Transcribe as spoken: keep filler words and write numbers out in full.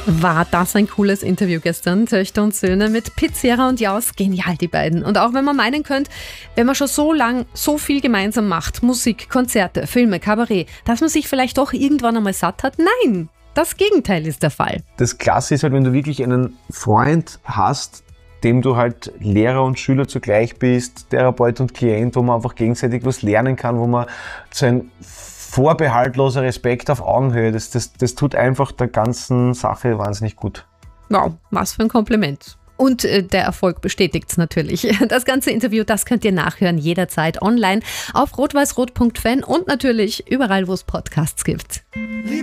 War das ein cooles Interview gestern? Töchter und Söhne mit Pizzera und Jaus, genial die beiden. Und auch wenn man meinen könnte, wenn man schon so lang so viel gemeinsam macht, Musik, Konzerte, Filme, Kabarett, dass man sich vielleicht doch irgendwann einmal satt hat, nein, das Gegenteil ist der Fall. Das Klasse ist halt, wenn du wirklich einen Freund hast, dem du halt Lehrer und Schüler zugleich bist, Therapeut und Klient, wo man einfach gegenseitig was lernen kann, wo man so ein vorbehaltloser Respekt auf Augenhöhe, das, das, das tut einfach der ganzen Sache wahnsinnig gut. Wow, was für ein Kompliment. Und äh, der Erfolg bestätigt es natürlich. Das ganze Interview, das könnt ihr nachhören jederzeit online auf rot weiß rot punkt fan und natürlich überall, wo es Podcasts gibt.